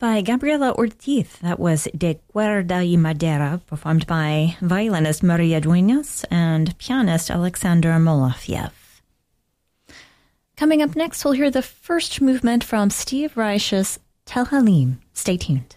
by Gabriela Ortiz. That was De Cuerda y Madera, performed by violinist Maria Duenas and pianist Alexander Molofiev. Coming up next, we'll hear the first movement from Steve Reich's Tehillim. Stay tuned.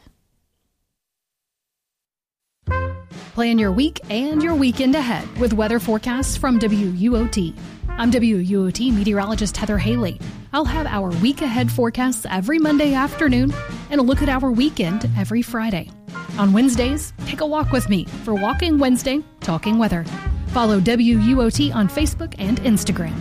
Plan your week and your weekend ahead with weather forecasts from WUOT. I'm WUOT meteorologist Heather Haley. I'll have our week ahead forecasts every Monday afternoon and a look at our weekend every Friday. On Wednesdays, take a walk with me for Walking Wednesday, Talking Weather. Follow WUOT on Facebook and Instagram.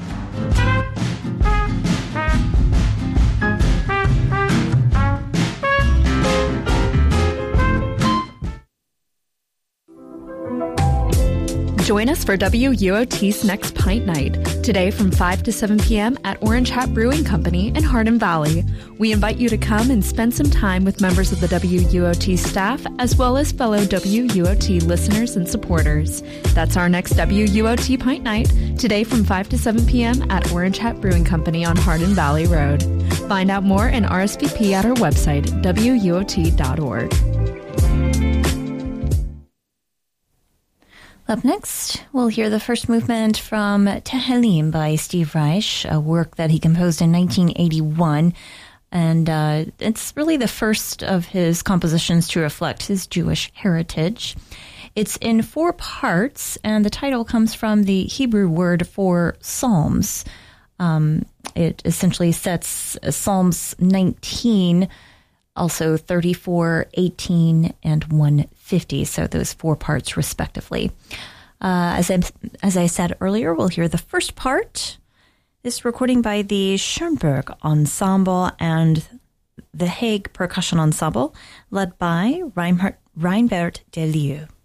Join us for WUOT's Next Pint Night, today from 5 to 7 p.m. at Orange Hat Brewing Company in Hardin Valley. We invite you to come and spend some time with members of the WUOT staff, as well as fellow WUOT listeners and supporters. That's our next WUOT Pint Night, today from 5 to 7 p.m. at Orange Hat Brewing Company on Hardin Valley Road. Find out more and RSVP at our website, WUOT.org. Up next, we'll hear the first movement from Tehillim by Steve Reich, a work that he composed in 1981. And it's really the first of his compositions to reflect his Jewish heritage. It's in 4 parts, and the title comes from the Hebrew word for Psalms. It essentially sets Psalms 19, also 34, 18, and 150, so those 4 parts respectively. As I said earlier, we'll hear the first part. This recording by the Schoenberg Ensemble and the Hague Percussion Ensemble, led by Reinbert Delieu.